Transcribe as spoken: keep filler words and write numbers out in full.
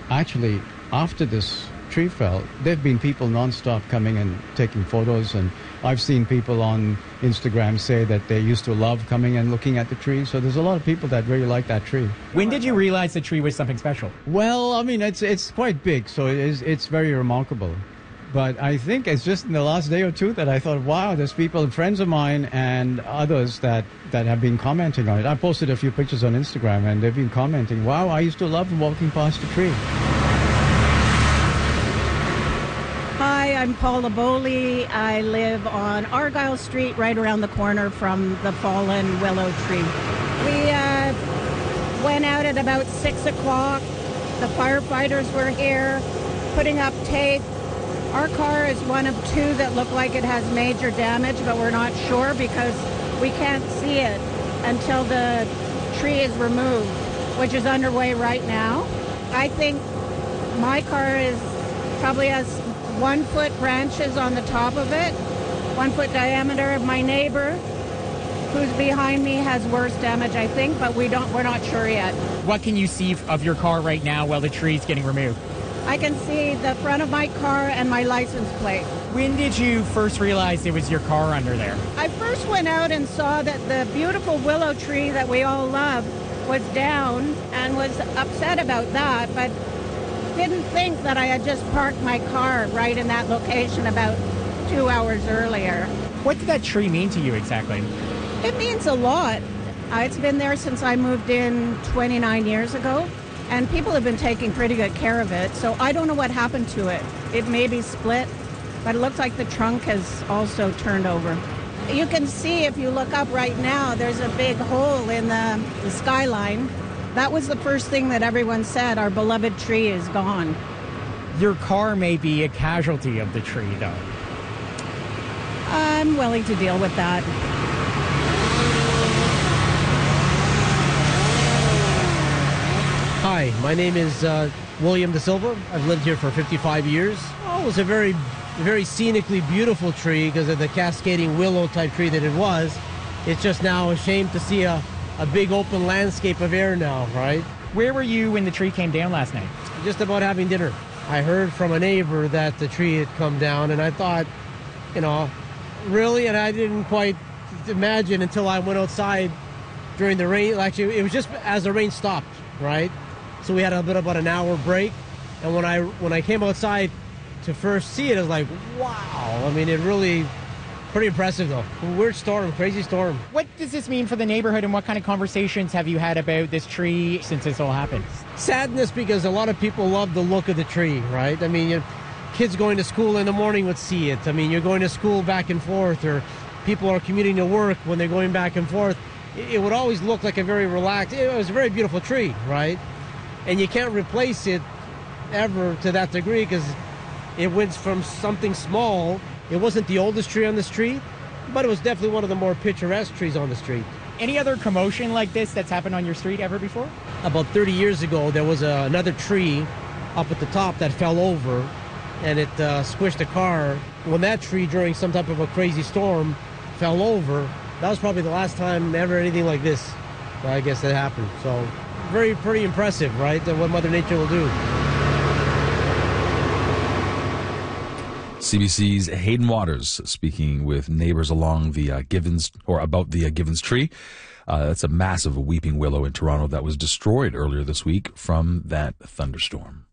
Actually, after this tree fell, there have been people nonstop coming and taking photos, and I've seen people on Instagram say that they used to love coming and looking at the tree. So there's a lot of people that really like that tree. When did you realize the tree was something special? Well, I mean, it's it's quite big, so it is, it's very remarkable. But I think it's just in the last day or two that I thought, wow, there's people, friends of mine and others that, that have been commenting on it. I posted a few pictures on Instagram, and they've been commenting, wow, I used to love walking past the tree. Hi, I'm Paula Bowley. I live on Argyle Street, right around the corner from the fallen willow tree. We uh, went out at about six o'clock. The firefighters were here putting up tape. Our car is one of two that look like it has major damage, but we're not sure because we can't see it until the tree is removed, which is underway right now. I think my car is probably has one foot branches on the top of it, one foot diameter. My neighbor, who's behind me, has worse damage, I think, but we don't, we're not sure yet. What can you see of your car right now while the tree's getting removed? I can see the front of my car and my license plate. When did you first realize it was your car under there? I first went out and saw that the beautiful willow tree that we all love was down and was upset about that, but didn't think that I had just parked my car right in that location about two hours earlier. What did that tree mean to you exactly? It means a lot. Uh, it's been there since I moved in twenty-nine years ago. And people have been taking pretty good care of it, so I don't know what happened to it. It may be split, but it looks like the trunk has also turned over. You can see if you look up right now, there's a big hole in the, the skyline. That was the first thing that everyone said, our beloved tree is gone. Your car may be a casualty of the tree, though. I'm willing to deal with that. Hi, my name is uh, William De Silva. I've lived here for fifty-five years. Oh, it was a very, very scenically beautiful tree because of the cascading willow type tree that it was. It's just now a shame to see a, a big open landscape of air now, right? Where were you when the tree came down last night? Just about having dinner. I heard from a neighbor that the tree had come down, and I thought, you know, really? And I didn't quite imagine until I went outside during the rain. Actually, it was just as the rain stopped, right? So we had a bit about an hour break, and when I when I came outside to first see it, I was like, wow. I mean, it really, pretty impressive though. Weird storm, crazy storm. What does this mean for the neighborhood, and what kind of conversations have you had about this tree since this all happened? Sadness, because a lot of people love the look of the tree, right? I mean, you, kids going to school in the morning would see it. I mean, you're going to school back and forth, or people are commuting to work when they're going back and forth. It, it would always look like a very relaxed, it was a very beautiful tree, right? And you can't replace it ever to that degree because it went from something small. It wasn't the oldest tree on the street, but it was definitely one of the more picturesque trees on the street. Any other commotion like this that's happened on your street ever before? About thirty years ago, there was a, another tree up at the top that fell over, and it uh, squished a car. When that tree, during some type of a crazy storm, fell over, that was probably the last time ever anything like this, I guess, that happened. So very, pretty impressive, right, that what Mother Nature will do. C B C's Hayden Waters speaking with neighbors along the uh, Givens, or about the uh, Givens tree. Uh, that's a massive weeping willow in Toronto that was destroyed earlier this week from that thunderstorm.